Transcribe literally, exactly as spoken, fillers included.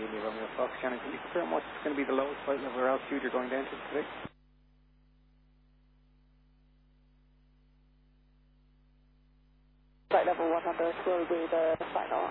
India Romeo Fox. Shannon, can you confirm what's going to be the lowest flight level or altitude you're going down to today? Flight level one hundred will be the final.